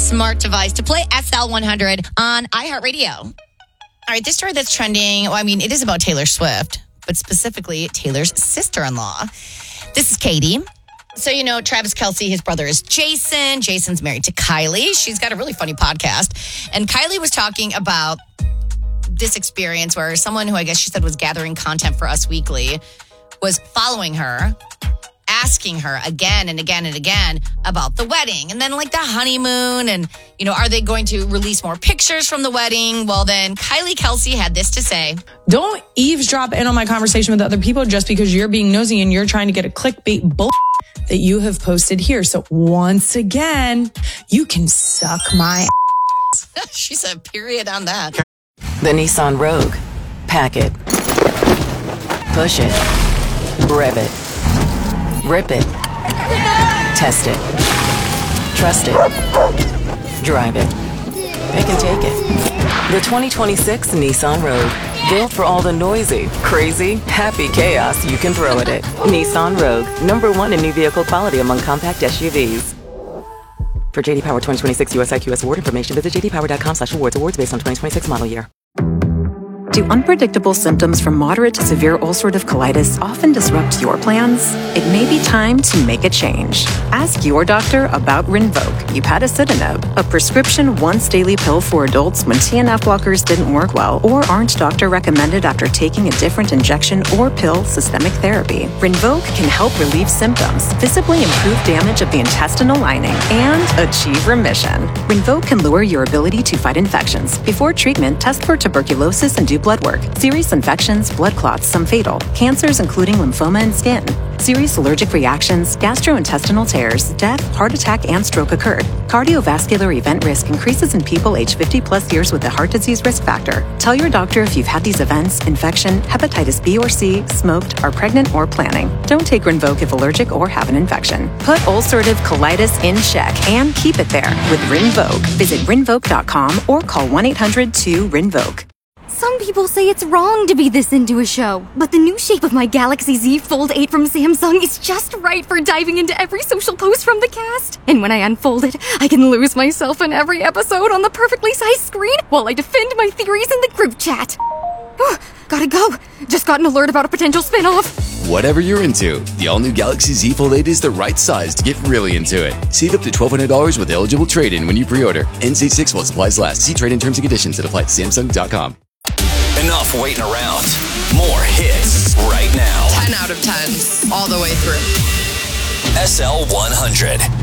smart device to play SL100 on iHeartRadio. All right, this story that's trending, it is about Taylor Swift, but specifically Taylor's sister-in-law. This is Katie. So, Travis Kelce, his brother is Jason. Jason's married to Kylie. She's got a really funny podcast. And Kylie was talking about this experience where someone who I guess she said was gathering content for Us Weekly was following her, asking her again and again and again about the wedding and then the honeymoon and, are they going to release more pictures from the wedding? Well, then Kylie Kelce had this to say. Don't eavesdrop in on my conversation with other people just because you're being nosy and you're trying to get a clickbait bull that you have posted here. So once again, you can suck my ass. She said period on that. The Nissan Rogue. Pack it. Push it. Rev it. Rip it. Test it. Trust it. Drive it. Pick and take it. The 2026 Nissan Rogue. Built for all the noisy, crazy, happy chaos you can throw at it. Nissan Rogue. #1 in new vehicle quality among compact SUVs. For JD Power 2026 US IQS award information, visit jdpower.com/awards. Awards based on 2026 model year. Do unpredictable symptoms from moderate to severe ulcerative colitis often disrupt your plans? It may be time to make a change. Ask your doctor about Rinvoq, upadacitinib, a prescription once-daily pill for adults when TNF blockers didn't work well or aren't doctor recommended after taking a different injection or pill systemic therapy. Rinvoq can help relieve symptoms, visibly improve damage of the intestinal lining, and achieve remission. Rinvoq can lower your ability to fight infections. Before treatment, test for tuberculosis and do blood work. Serious infections, blood clots, some fatal. Cancers including lymphoma and skin. Serious allergic reactions, gastrointestinal tears, death, heart attack, and stroke occurred. Cardiovascular event risk increases in people aged 50 plus years with a heart disease risk factor. Tell your doctor if you've had these events, infection, hepatitis B or C, smoked, are pregnant, or planning. Don't take Rinvoq if allergic or have an infection. Put ulcerative colitis in check and keep it there with Rinvoq. Visit Rinvoq.com or call 1-800-2-RINVOQ. Some people say it's wrong to be this into a show, but the new shape of my Galaxy Z Fold 8 from Samsung is just right for diving into every social post from the cast. And when I unfold it, I can lose myself in every episode on the perfectly sized screen while I defend my theories in the group chat. Gotta go. Just got an alert about a potential spin-off. Whatever you're into, the all-new Galaxy Z Fold 8 is the right size to get really into it. Save up to $1,200 with eligible trade-in when you pre-order. NC6 while supplies last. See trade-in terms and conditions that apply at Samsung.com. Enough waiting around. More hits right now. 10 out of 10, all the way through. SL100.